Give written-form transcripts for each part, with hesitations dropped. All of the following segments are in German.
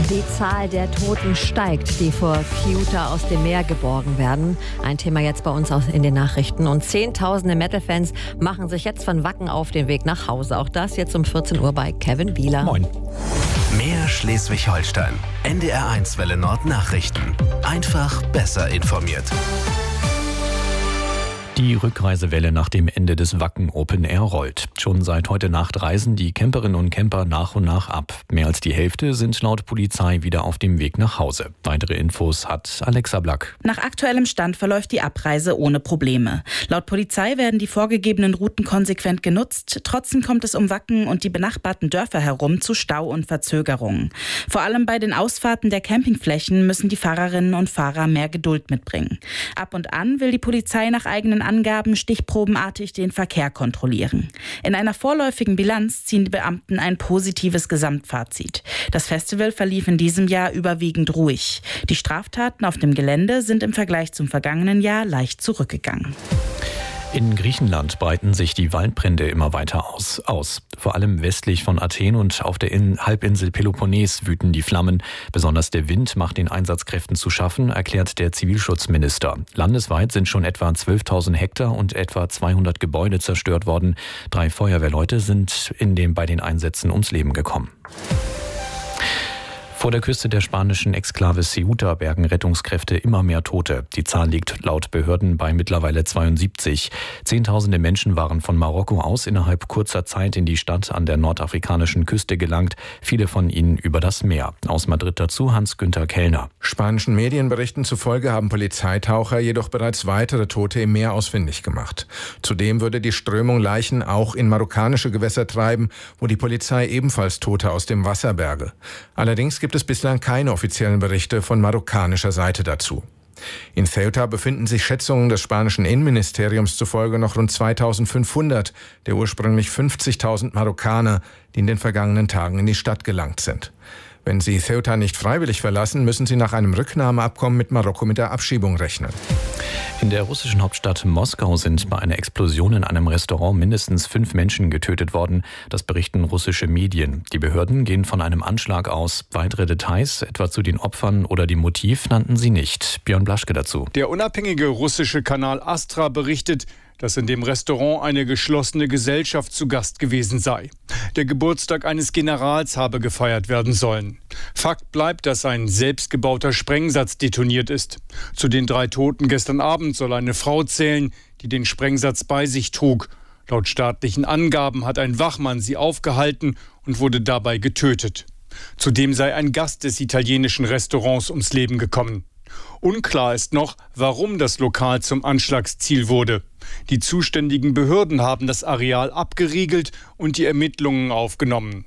Die Zahl der Toten steigt, die vor Ceuta aus dem Meer geborgen werden. Ein Thema jetzt bei uns in den Nachrichten. Und Zehntausende Metal-Fans machen sich jetzt von Wacken auf den Weg nach Hause. Auch das jetzt um 14 Uhr bei Kevin Bieler. Moin. Mehr Schleswig-Holstein. NDR1 Welle Nord Nachrichten. Einfach besser informiert. Die Rückreisewelle nach dem Ende des Wacken Open Air rollt. Schon seit heute Nacht reisen die Camperinnen und Camper nach und nach ab. Mehr als die Hälfte sind laut Polizei wieder auf dem Weg nach Hause. Weitere Infos hat Alexa Black. Nach aktuellem Stand verläuft die Abreise ohne Probleme. Laut Polizei werden die vorgegebenen Routen konsequent genutzt. Trotzdem kommt es um Wacken und die benachbarten Dörfer herum zu Stau und Verzögerungen. Vor allem bei den Ausfahrten der Campingflächen müssen die Fahrerinnen und Fahrer mehr Geduld mitbringen. Ab und an will die Polizei nach eigenen Angaben stichprobenartig den Verkehr kontrollieren. In einer vorläufigen Bilanz ziehen die Beamten ein positives Gesamtfazit. Das Festival verlief in diesem Jahr überwiegend ruhig. Die Straftaten auf dem Gelände sind im Vergleich zum vergangenen Jahr leicht zurückgegangen. In Griechenland breiten sich die Waldbrände immer weiter aus. Vor allem westlich von Athen und auf der Halbinsel Peloponnes wüten die Flammen. Besonders der Wind macht den Einsatzkräften zu schaffen, erklärt der Zivilschutzminister. Landesweit sind schon etwa 12.000 Hektar und etwa 200 Gebäude zerstört worden. 3 Feuerwehrleute sind bei den Einsätzen ums Leben gekommen. Vor der Küste der spanischen Exklave Ceuta bergen Rettungskräfte immer mehr Tote. Die Zahl liegt laut Behörden bei mittlerweile 72. Zehntausende Menschen waren von Marokko aus innerhalb kurzer Zeit in die Stadt an der nordafrikanischen Küste gelangt. Viele von ihnen über das Meer. Aus Madrid dazu Hans-Günther Kellner. Spanischen Medienberichten zufolge haben Polizeitaucher jedoch bereits weitere Tote im Meer ausfindig gemacht. Zudem würde die Strömung Leichen auch in marokkanische Gewässer treiben, wo die Polizei ebenfalls Tote aus dem Wasser berge. Allerdings gibt es bislang keine offiziellen Berichte von marokkanischer Seite dazu. In Ceuta befinden sich Schätzungen des spanischen Innenministeriums zufolge noch rund 2.500 der ursprünglich 50.000 Marokkaner, die in den vergangenen Tagen in die Stadt gelangt sind. Wenn sie Ceuta nicht freiwillig verlassen, müssen sie nach einem Rücknahmeabkommen mit Marokko mit der Abschiebung rechnen. In der russischen Hauptstadt Moskau sind bei einer Explosion in einem Restaurant mindestens 5 Menschen getötet worden. Das berichten russische Medien. Die Behörden gehen von einem Anschlag aus. Weitere Details, etwa zu den Opfern oder dem Motiv, nannten sie nicht. Björn Blaschke dazu. Der unabhängige russische Kanal Astra berichtet, dass in dem Restaurant eine geschlossene Gesellschaft zu Gast gewesen sei. Der Geburtstag eines Generals habe gefeiert werden sollen. Fakt bleibt, dass ein selbstgebauter Sprengsatz detoniert ist. Zu den 3 Toten gestern Abend soll eine Frau zählen, die den Sprengsatz bei sich trug. Laut staatlichen Angaben hat ein Wachmann sie aufgehalten und wurde dabei getötet. Zudem sei ein Gast des italienischen Restaurants ums Leben gekommen. Unklar ist noch, warum das Lokal zum Anschlagsziel wurde. Die zuständigen Behörden haben das Areal abgeriegelt und die Ermittlungen aufgenommen.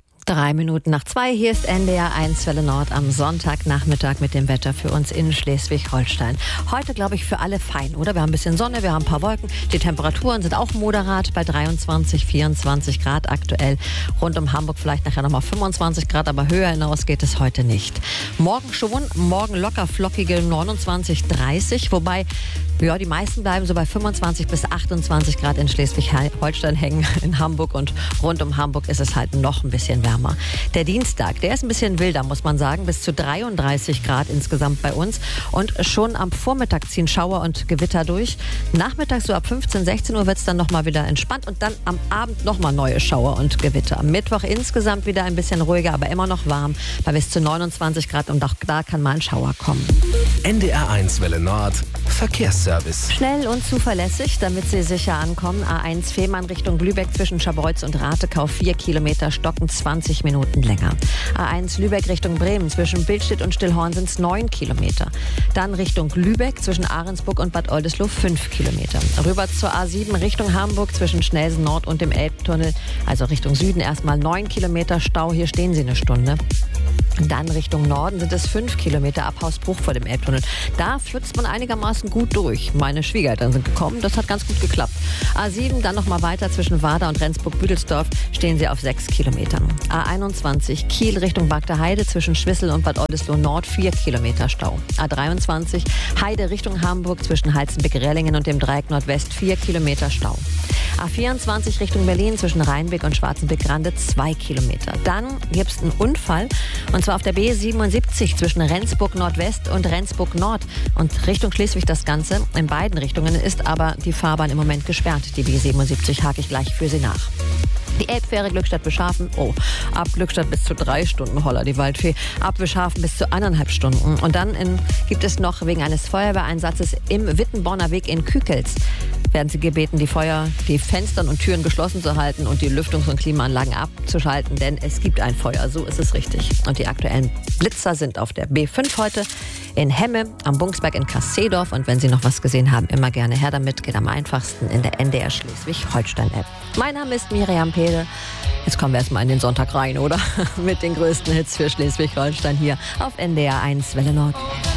2:03. Hier ist NDR1 Welle Nord am Sonntagnachmittag mit dem Wetter für uns in Schleswig-Holstein. Heute, glaube ich, für alle fein, oder? Wir haben ein bisschen Sonne, wir haben ein paar Wolken. Die Temperaturen sind auch moderat bei 23, 24 Grad aktuell. Rund um Hamburg vielleicht nachher nochmal 25 Grad, aber höher hinaus geht es heute nicht. Morgen schon, morgen locker flockige 29, 30, wobei ja, die meisten bleiben so bei 25 bis 28 Grad in Schleswig-Holstein hängen. In Hamburg und rund um Hamburg ist es halt noch ein bisschen wärmer. Der Dienstag, der ist ein bisschen wilder, muss man sagen. Bis zu 33 Grad insgesamt bei uns. Und schon am Vormittag ziehen Schauer und Gewitter durch. Nachmittags so ab 15, 16 Uhr wird es dann nochmal wieder entspannt. Und dann am Abend nochmal neue Schauer und Gewitter. Am Mittwoch insgesamt wieder ein bisschen ruhiger, aber immer noch warm. Bei bis zu 29 Grad und auch da kann mal ein Schauer kommen. NDR1 Welle Nord Verkehrsservice. Schnell und zuverlässig, damit Sie sicher ankommen. A1 Fehmarn Richtung Lübeck zwischen Scharbeutz und Ratekau 4 Kilometer stocken 20 Minuten länger. A1 Lübeck Richtung Bremen zwischen Billstedt und Stillhorn sind es 9 Kilometer. Dann Richtung Lübeck zwischen Ahrensburg und Bad Oldesloe 5 Kilometer. Rüber zur A7 Richtung Hamburg zwischen Schnelsen Nord und dem Elbtunnel, also Richtung Süden erstmal 9 Kilometer Stau. Hier stehen Sie eine Stunde. Dann Richtung Norden sind es 5 Kilometer ab Hausbruch vor dem Elbtunnel. Da flitzt man einigermaßen gut durch. Meine Schwiegereltern sind gekommen, das hat ganz gut geklappt. A7, dann nochmal weiter zwischen Warda und Rendsburg-Büdelsdorf stehen sie auf 6 Kilometern. A21 Kiel Richtung Bagder Heide zwischen Schwissel und Bad Oldesloe Nord 4 Kilometer Stau. A23 Heide Richtung Hamburg zwischen Halzenbeck-Rellingen und dem Dreieck Nordwest 4 Kilometer Stau. A24 Richtung Berlin zwischen Rheinbeck und Schwarzenbeck-Grande 2 Kilometer. Dann gibt es einen Unfall und zwar zwar auf der B77 zwischen Rendsburg Nordwest und Rendsburg Nord. Und Richtung Schleswig das Ganze. In beiden Richtungen ist aber die Fahrbahn im Moment gesperrt. Die B77 hake ich gleich für Sie nach. Die Elbfähre Glückstadt-Beschafen, ab Glückstadt bis zu 3 Stunden, holla die Waldfee, ab Beschafen bis zu 1,5 Stunden. Und dann gibt es noch wegen eines Feuerwehreinsatzes im Wittenborner Weg in Kükels, werden Sie gebeten, die Fenstern und Türen geschlossen zu halten und die Lüftungs- und Klimaanlagen abzuschalten, denn es gibt ein Feuer, so ist es richtig. Und die aktuellen Blitzer sind auf der B5 heute in Hemme, am Bungsberg in Kassedorf. Und wenn Sie noch was gesehen haben, immer gerne her damit. Geht am einfachsten in der NDR Schleswig-Holstein-App. Mein Name ist Miriam Pehl. Jetzt kommen wir erstmal in den Sonntag rein, oder? Mit den größten Hits für Schleswig-Holstein hier auf NDR 1 Welle Nord.